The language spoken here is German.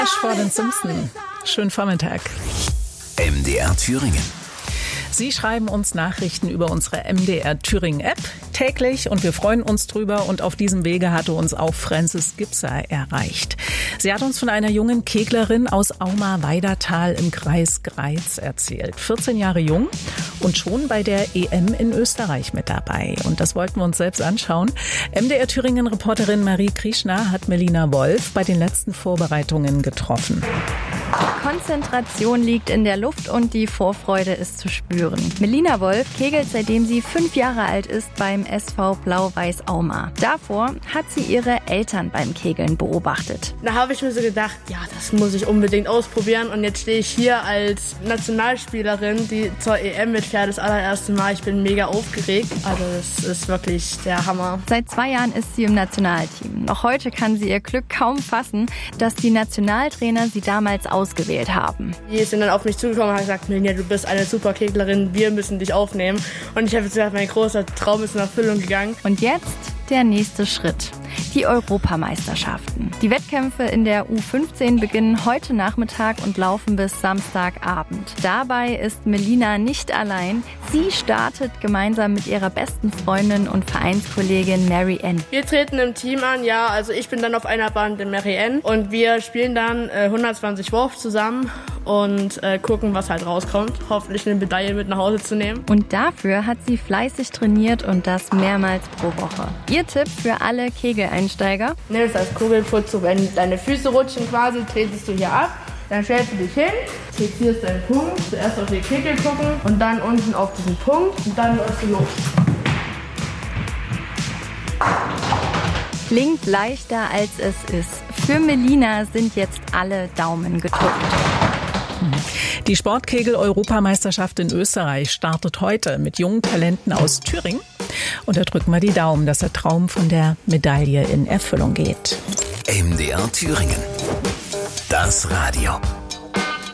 Vor den Simpson. Schönen Vormittag. MDR Thüringen. Sie schreiben uns Nachrichten über unsere MDR Thüringen App täglich und wir freuen uns drüber. Und auf diesem Wege hatte uns auch Frances Gipser erreicht. Sie hat uns von einer jungen Keglerin aus Auma-Weidertal im Kreis Greiz erzählt. 14 Jahre jung und schon bei der EM in Österreich mit dabei. Und das wollten wir uns selbst anschauen. MDR Thüringen-Reporterin Marie Krishna hat Melina Wolf bei den letzten Vorbereitungen getroffen. Konzentration liegt in der Luft und die Vorfreude ist zu spüren. Melina Wolf kegelt, seitdem sie 5 Jahre alt ist, beim SV Blau-Weiß Auma. Davor hat sie ihre Eltern beim Kegeln beobachtet. Da habe ich mir so gedacht, ja, das muss ich unbedingt ausprobieren. Und jetzt stehe ich hier als Nationalspielerin, die zur EM mitfährt, das allererste Mal. Ich bin mega aufgeregt. Also das ist wirklich der Hammer. Seit 2 Jahren ist sie im Nationalteam. Noch heute kann sie ihr Glück kaum fassen, dass die Nationaltrainer sie damals ausgewählt haben. Die sind dann auf mich zugekommen und haben gesagt, Melina, du bist eine super Keglerin, wir müssen dich aufnehmen. Und ich habe jetzt gesagt, mein großer Traum ist in Erfüllung gegangen. Und jetzt der nächste Schritt. Die Europameisterschaften. Die Wettkämpfe in der U15 beginnen heute Nachmittag und laufen bis Samstagabend. Dabei ist Melina nicht allein. Sie startet gemeinsam mit ihrer besten Freundin und Vereinskollegin Mary Ann. Wir treten im Team an, ja, also ich bin dann auf einer Bahn mit Mary Ann und wir spielen dann 120 Wurf zusammen und gucken, was halt rauskommt. Hoffentlich eine Medaille mit nach Hause zu nehmen. Und dafür hat sie fleißig trainiert und das mehrmals pro Woche. Ihr Tipp für alle Kegeleinsteiger? Nimm es als Kugelputz, wenn deine Füße rutschen quasi, tretest du hier ab, dann stellst du dich hin, fixierst deinen Punkt, zuerst auf die Kegel gucken und dann unten auf diesen Punkt und dann läufst du los. Klingt leichter als es ist. Für Melina sind jetzt alle Daumen gedrückt. Die Sportkegel-Europameisterschaft in Österreich startet heute mit jungen Talenten aus Thüringen. Und da drücken wir die Daumen, dass der Traum von der Medaille in Erfüllung geht. MDR Thüringen. Das Radio.